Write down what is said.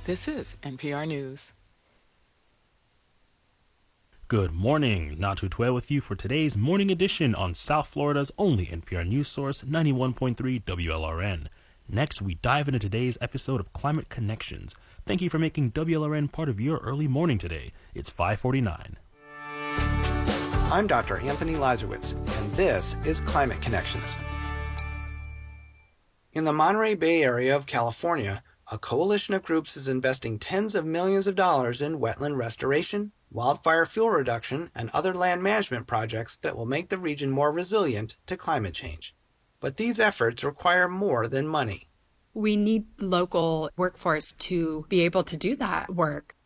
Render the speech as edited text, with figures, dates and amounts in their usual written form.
This is NPR News. Good morning, Natu Tue with you for today's morning edition on South Florida's only NPR news source, 91.3 WLRN. Next, we dive into today's episode of Climate Connections. Thank you for making WLRN part of your early morning today. It's 5:49. I'm Dr. Anthony Lazarowitz, and this is Climate Connections. In the Monterey Bay area of California, a coalition of groups is investing tens of millions of dollars in wetland restoration, wildfire fuel reduction, and other land management projects that will make the region more resilient to climate change. But these efforts require more than money. We need local workforce to be able to do that work.